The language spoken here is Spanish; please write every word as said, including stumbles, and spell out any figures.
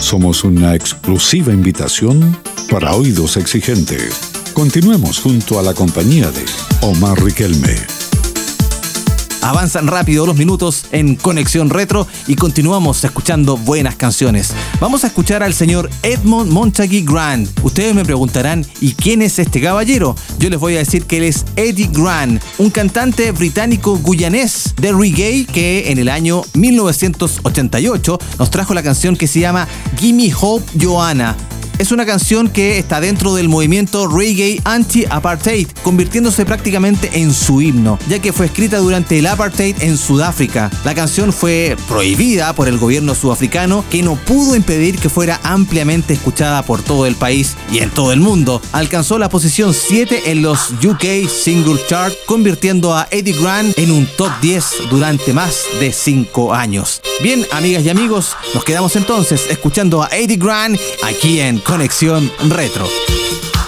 somos una exclusiva invitación para oídos exigentes. Continuemos junto a la compañía de Omar Riquelme. Avanzan rápido los minutos en Conexión Retro y continuamos escuchando buenas canciones. Vamos a escuchar al señor Edmond Montague Grant. Ustedes me preguntarán, ¿y quién es este caballero? Yo les voy a decir que él es Eddie Grant, un cantante británico guyanés de reggae que en el año mil novecientos ochenta y ocho nos trajo la canción que se llama Gimme Hope Joanna. Es una canción que está dentro del movimiento reggae anti-apartheid, convirtiéndose prácticamente en su himno, ya que fue escrita durante el apartheid en Sudáfrica. La canción fue prohibida por el gobierno sudafricano, que no pudo impedir que fuera ampliamente escuchada por todo el país y en todo el mundo. Alcanzó la posición siete en los U K Single Chart, convirtiendo a Eddie Grant en un top diez durante más de cinco años. Bien, amigas y amigos, nos quedamos entonces escuchando a Eddie Grant aquí en Conexión Retro.